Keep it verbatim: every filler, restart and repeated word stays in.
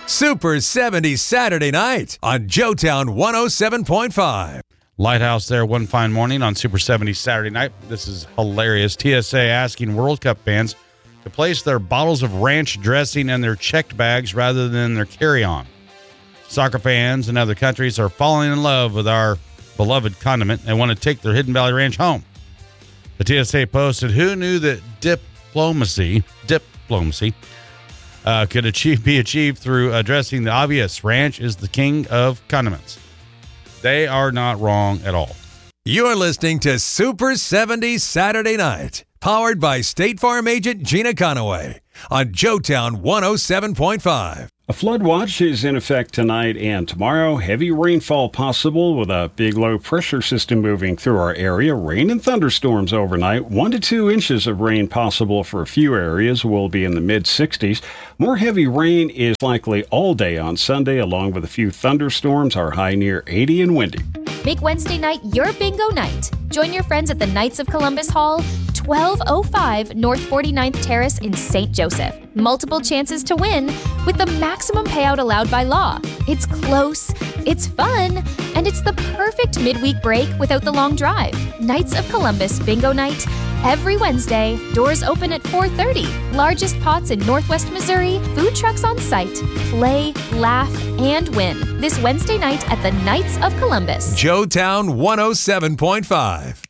Super seventies Saturday night on Joetown one oh seven point five. Lighthouse there one fine morning on Super seventies Saturday night. This is hilarious. T S A asking World Cup fans to place their bottles of ranch dressing in their checked bags rather than their carry-on. Soccer fans in other countries are falling in love with our beloved condiment and want to take their Hidden Valley Ranch home. The T S A posted, who knew that diplomacy, diplomacy, uh, could achieve, be achieved through addressing the obvious. Ranch is the king of condiments. They are not wrong at all. You're listening to Super seventies Saturday night, powered by State Farm agent Gina Conaway on Joetown one oh seven point five. A flood watch is in effect tonight and tomorrow. Heavy rainfall possible with a big low pressure system moving through our area. Rain and thunderstorms overnight. One to two inches of rain possible for a few areas. Will be in the mid sixties. More heavy rain is likely all day on Sunday, along with a few thunderstorms. Our high near eighty and windy. Make Wednesday night your bingo night. Join your friends at the Knights of Columbus Hall, twelve oh five North forty-ninth Terrace in Saint Joseph. Multiple chances to win with the maximum payout allowed by law. It's close, it's fun, and it's the perfect midweek break without the long drive. Knights of Columbus Bingo Night, every Wednesday. Doors open at four thirty. Largest pots in Northwest Missouri. Food trucks on site. Play, laugh, and win. This Wednesday night at the Knights of Columbus. Joetown one oh seven point five.